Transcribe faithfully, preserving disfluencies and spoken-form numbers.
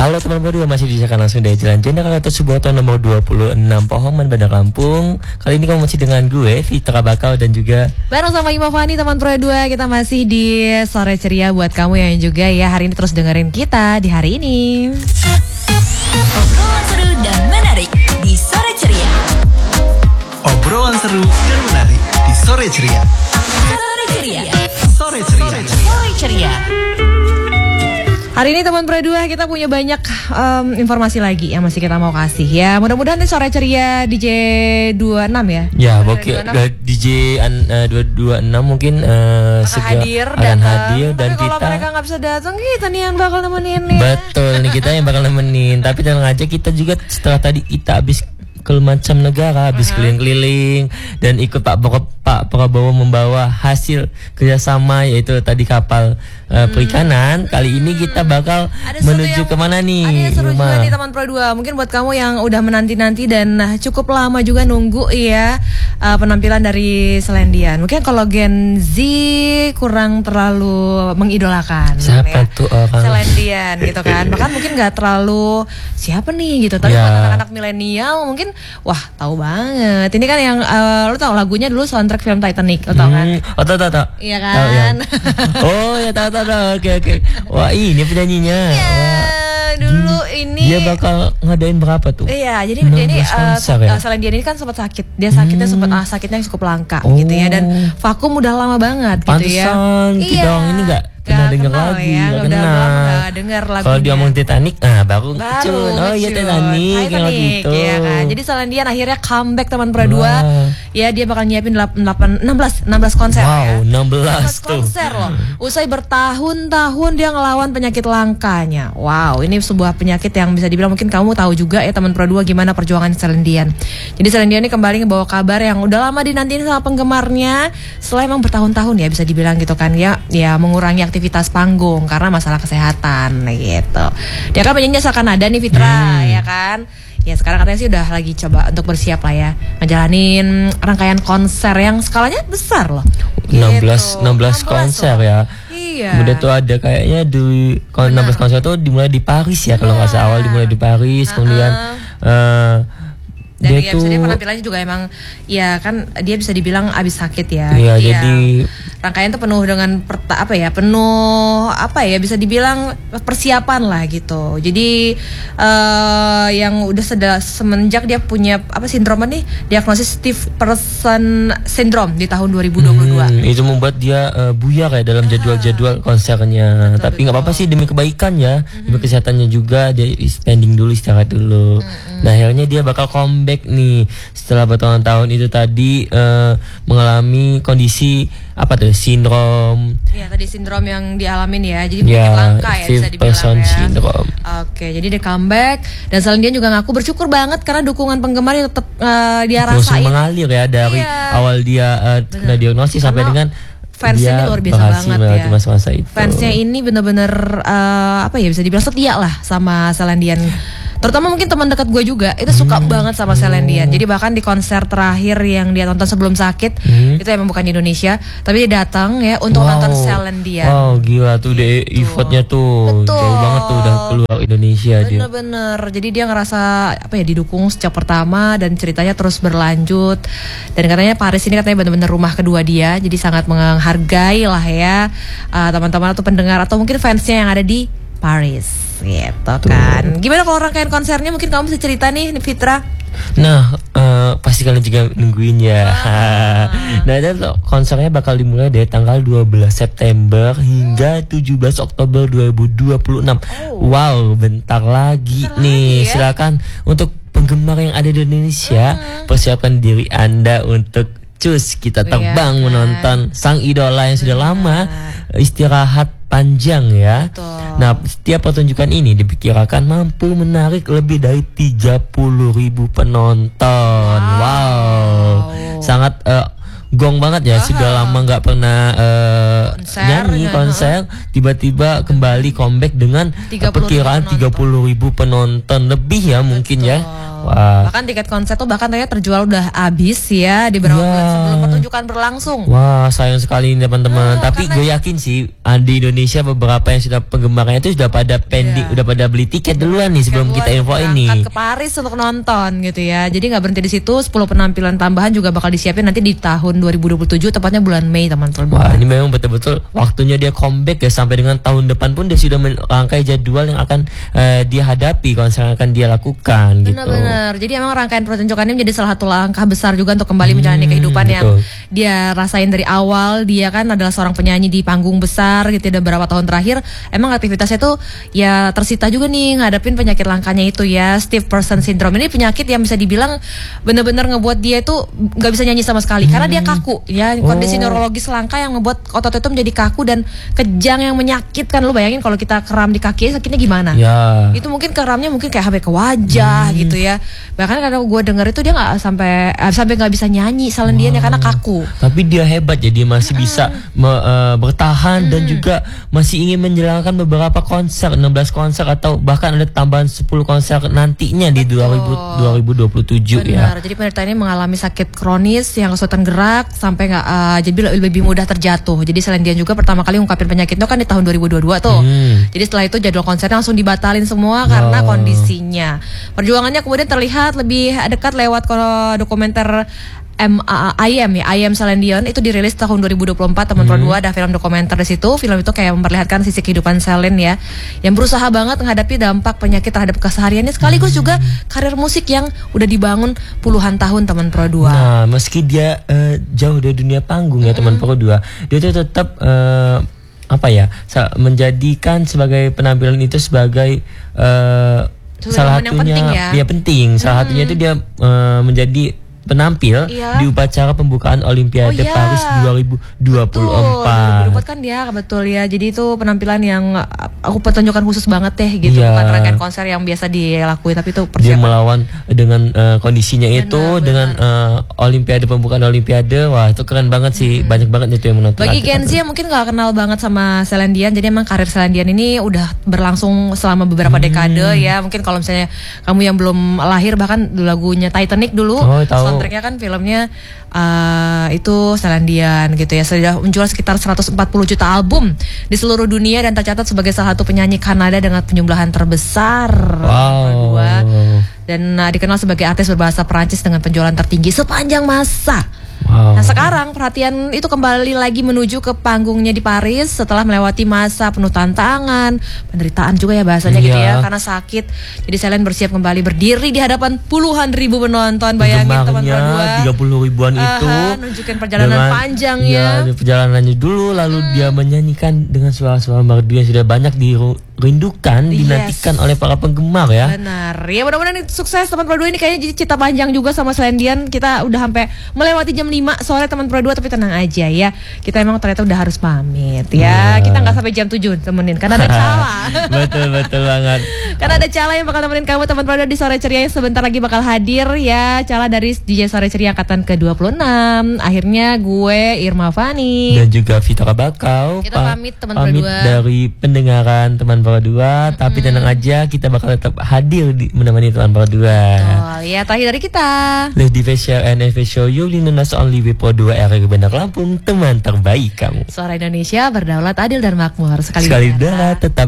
Halo teman berdua, masih disiarkan langsung dari Jalan Jenderal atau Suboto nomor dua puluh enam Pohoman, Bandar Lampung. Kali ini kamu masih dengan gue, Fitra Bakau, dan juga bareng sama Ima Fani, teman Pro dua. Kita masih di Sore Ceria buat kamu yang juga ya hari ini terus dengerin kita di hari ini. Obrolan seru dan menarik di Sore Ceria. Obrolan seru dan menarik di Sore Ceria. Sore Ceria. Sore Ceria. Sore Ceria. Hari ini teman Pro dua kita punya banyak um, informasi lagi yang masih kita mau kasih ya. Mudah-mudahan nih Sore Ceria D J dua puluh enam ya. Ya, oke, D J uh, dua puluh enam mungkin uh, segera hadir akan datang. hadir dan tapi kalau kita mereka nggak bisa datang, kita nih yang bakal nemenin ya. Betul nih, kita yang bakal nemenin. Tapi tenang aja, kita juga setelah tadi kita habis ke macam negara, habis uh-huh. keliling-keliling dan ikut Pak Bro, Pak Prabowo membawa hasil kerjasama yaitu tadi kapal uh, perikanan. Kali ini kita bakal ada menuju kemana nih? Ada yang seru juga nih teman Pro dua. Mungkin buat kamu yang udah menanti-nanti dan cukup lama juga nunggu ya uh, penampilan dari Selendian. Mungkin kalau Gen Z kurang terlalu mengidolakan. Siapa ya. tuh orang? Selendian gitu kan. Bahkan mungkin nggak terlalu siapa nih gitu. Tapi ya. Anak-anak milenial mungkin wah tahu banget. Ini kan yang uh, lu tahu lagunya dulu soundtrack film Titanic, lu tahu kan? Hmm. Oh tahu tahu tahu. Iya kan? Tahu, ya. Oh ya tahu tahu tahu. Oke oke. Wah ini penyanyinya. Iya. Dulu ini dia bakal ngadain berapa tuh? Iya, jadi dia ini uh, ya? selain dia ini kan sempat sakit. Dia sakitnya hmm. sempat ah, sakitnya cukup langka oh. gitu ya, dan vakum udah lama banget Pantesan, gitu ya. Pantesan, kita iya. ini enggak pernah denger lagi, ya, enggak udah kenal. Enggak denger lagunya. Kalau dia ngomong Titanic, nah baru, baru kecun. Oh iya Titanic, Titanic gitu. ya kan. Jadi Selendian akhirnya comeback teman Pro dua. Ya dia bakal nyiapin delapan, enam belas, enam belas konser wow, ya. enam belas tuh. konser loh. Usai bertahun-tahun dia ngelawan penyakit langkanya. Wow, ini sebuah penyakit yang bisa dibilang mungkin kamu tahu juga ya teman Pro dua gimana perjuangan Selendian. Jadi Selendian ini kembali ngebawa kabar yang udah lama dinantiin sama penggemarnya. Setelah emang bertahun-tahun ya bisa dibilang gitu kan ya, ya mengurangi aktivitas panggung karena masalah kesehatan gitu. Dia kan penyanyi asal Kanada nih Fitra hmm. ya kan. Ya sekarang katanya sih udah lagi coba untuk bersiap lah ya ngejalanin rangkaian konser yang skalanya besar loh. enam belas, enam belas konser loh. Ya. Iya. Kemudian tuh ada kayaknya di kalau enam belas konser tuh dimulai di Paris ya, kalau nggak salah awal dimulai di Paris, uh-uh. kemudian uh, dan dia ya, tuh dia penampilannya juga emang ya kan dia bisa dibilang abis sakit ya. Iya, ya. jadi rangkaian tuh penuh dengan perta, apa ya penuh apa ya bisa dibilang persiapan lah gitu. Jadi uh, yang udah sedang semenjak dia punya apa sindrom nih diagnosis stiff person syndrome di tahun dua ribu dua puluh dua. Hmm, itu membuat dia uh, buyar ya dalam jadwal-jadwal konsernya. Betul, tapi nggak apa-apa sih demi kebaikan ya, mm-hmm. demi kesehatannya juga dia spending dulu istirahat dulu. Mm-hmm. Nah akhirnya dia bakal comeback nih setelah bertahun-tahun itu tadi uh, mengalami kondisi apa tuh sindrom. Iya tadi sindrom yang dialamin ya, jadi ya, penyakit langka ya bisa dibilang ya. Syndrome. Oke, jadi dia comeback dan Selendian juga ngaku bersyukur banget karena dukungan penggemarnya tetap uh, dia terus rasain. mengalir ya dari iya. awal dia uh, kena diagnosis sampai dengan fansnya ini luar biasa banget ya. Masa-masa itu. Fansnya ini benar-benar uh, apa ya bisa dibilang setia lah sama Selendian. Terutama mungkin teman dekat gue juga itu suka hmm. banget sama Selendian. Jadi bahkan di konser terakhir yang dia tonton sebelum sakit hmm. itu emang bukan di Indonesia, tapi dia datang ya untuk wow. nonton Selendian. Wow, gila tuh deh gitu. Effortnya tuh. Betul. Jauh banget tuh udah keluar Indonesia. Bener-bener. Jadi dia ngerasa apa ya didukung sejak pertama dan ceritanya terus berlanjut. Dan katanya Paris ini katanya benar-benar rumah kedua dia. Jadi sangat menghargai lah ya uh, teman-teman atau pendengar atau mungkin fansnya yang ada di Paris gitu kan. Gimana kalau rangkaian konsernya mungkin kamu bisa cerita nih Fitra? Nah uh, pasti kalian juga nungguin ya. Ah. Nah dan konsernya bakal dimulai dari tanggal dua belas September hingga tujuh belas Oktober dua ribu dua puluh enam. Oh. Wow, bentar lagi bentar nih lagi ya? Silakan untuk penggemar yang ada di Indonesia uh. persiapkan diri Anda untuk cus kita terbang oh, iya, menonton kan? Sang idola yang sudah lama istirahat panjang ya. Betul. Nah setiap pertunjukan ini diperkirakan mampu menarik lebih dari tiga puluh ribu penonton. Wow, wow. Sangat uh, gong banget ya. Uh-huh. Sudah lama nggak pernah uh, konser, nyanyi ya. konser tiba-tiba kembali comeback dengan perkiraan tiga puluh ribu penonton lebih ya. Betul. Mungkin ya. Wah. Bahkan tiket konser tuh bahkan ternyata terjual udah habis ya di beberapa Ya. bulan sebelum pertunjukan berlangsung. Wah, sayang sekali nih teman-teman. Ah, Tapi karena- gue yakin sih ah, di Indonesia beberapa yang sudah penggemarnya itu sudah pada pending, Iya. udah pada beli tiket duluan nih sebelum Kayak kita gua info berangkat ini. ke Paris untuk nonton gitu ya. Jadi nggak berhenti di situ, sepuluh penampilan tambahan juga bakal disiapin nanti di tahun dua ribu dua puluh tujuh tepatnya bulan Mei teman Wah, teman. ini memang betul-betul waktunya dia comeback ya, sampai dengan tahun depan pun dia sudah merangkai jadwal yang akan eh, dia hadapi, konser yang akan dia lakukan gitu. Benar-benar. Jadi emang rangkaian pertunjukan ini menjadi salah satu langkah besar juga untuk kembali menjalani kehidupan yang betul. dia rasain dari awal. Dia kan adalah seorang penyanyi di panggung besar gitu ya, beberapa tahun terakhir. Emang aktivitasnya tuh ya tersita juga nih ngadepin penyakit langkanya itu ya, stiff person syndrome. Ini penyakit yang bisa dibilang benar-benar ngebuat dia itu nggak bisa nyanyi sama sekali karena dia kaku ya, kondisi Oh. neurologis langka yang ngebuat otot itu menjadi kaku dan kejang yang menyakitkan. Lu bayangin kalau kita keram di kaki sakitnya gimana? Ya. Itu mungkin keramnya mungkin kayak sampai ke wajah Hmm. gitu ya. Bahkan kalau gue denger itu dia nggak sampai eh, sampai nggak bisa nyanyi Celine Dion ya karena kaku. Tapi dia hebat ya, dia masih bisa me- eh, bertahan dan juga masih ingin menjalankan beberapa konser, enam belas konser atau bahkan ada tambahan sepuluh konser nantinya di dua ribu, dua ribu dua puluh tujuh ya. Benar. Jadi penderita ini mengalami sakit kronis yang kesulitan gerak sampai nggak eh, jadi lebih, lebih mudah terjatuh. Jadi Celine Dion juga pertama kali ngungkapin penyakitnya kan di tahun dua ribu dua puluh dua tuh. Hmm. Jadi setelah itu jadwal konsernya langsung dibatalin semua karena Oh. kondisinya. Perjuangannya kemudian terlihat lebih dekat lewat kalau dokumenter M I M ya, I Am Celine Dion itu dirilis tahun dua ribu dua puluh empat teman Pro dua, ada film dokumenter di situ. Film itu kayak memperlihatkan sisi kehidupan Celine ya, yang berusaha banget menghadapi dampak penyakit terhadap kesehariannya sekaligus juga karir musik yang udah dibangun puluhan tahun teman Pro dua. Nah, meski dia eh, jauh dari dunia panggung ya teman Pro dua, dia tuh tetap eh, apa ya, sa- menjadikan sebagai penampilan itu sebagai eh, Sebagai salah momen yang satunya penting ya. dia penting. Salah satunya itu dia eh, menjadi penampil Iya. di upacara pembukaan Olimpiade Oh, iya. Paris dua ribu dua puluh empat. Betul, dua ribu dua puluh empat kan dia betul ya. Jadi itu penampilan yang uh, aku pertunjukan khusus banget deh gitu, Iya. bukan rangkaian konser yang biasa dilakuin tapi itu Dia persiapan. melawan dengan eh, kondisinya itu Benar, dengan eh, Olimpiade, pembukaan Olimpiade. Wah, itu keren banget sih. Banyak banget itu yang menonton. Bagi Gen Z yang mungkin gak kenal banget sama Celine Dion, jadi emang karir Celine Dion ini udah berlangsung selama beberapa Hmm. dekade ya. Mungkin kalau misalnya kamu yang belum lahir, bahkan lagunya Titanic dulu, Oh, tahu. soundtracknya kan filmnya uh, itu Celine Dion gitu ya. Sudah menjual sekitar seratus empat puluh juta album di seluruh dunia dan tercatat sebagai salah satu penyanyi Kanada dengan penjumlahan terbesar. Wow. Kedua. Dan uh, dikenal sebagai artis berbahasa Perancis dengan penjualan tertinggi sepanjang masa. Wow. Nah sekarang perhatian itu kembali lagi menuju ke panggungnya di Paris setelah melewati masa penuh tantangan, penderitaan juga ya bahasanya gitu Iya. ya, karena sakit. Jadi Celine bersiap kembali berdiri di hadapan puluhan ribu penonton. Bayangin teman-teman Penggemarnya berdua. tiga puluh ribuan Aha, itu nunjukin perjalanan panjangnya. Ya, perjalanannya dulu lalu dia menyanyikan dengan suara-suara merdu yang sudah banyak dirindukan, Yes. dinantikan oleh para penggemar ya. Benar. Ya mudah-mudahan ini sukses teman Pro dua ini, kayaknya jadi cerita panjang juga sama Celine Dion. Kita udah sampai melewati jam lima sore teman Pro dua, tapi tenang aja ya. Kita emang ternyata udah harus pamit ya. Iya. Kita nggak sampai jam tujuh temenin karena ada Cala. betul betul banget. Karena ada Cala yang bakal temenin kamu teman Pro dua di sore ceria yang sebentar lagi bakal hadir ya. Cala dari D J Sore Ceria angkatan ke dua puluh enam. Akhirnya gue Irma Fani. Dan juga Vita Bakau. Kita pamit, teman pamit berdua. dari pendengaran teman berdua, tapi tenang aja kita bakal tetap hadir di menemani teman berdua. Oh ya, terakhir dari kita. Lady Facial and F Show you Linunas Only with Pro dua R R Bandar Lampung, teman terbaik kamu. Suara Indonesia berdaulat, adil dan makmur. Sekali, Sekali darah. darah tetap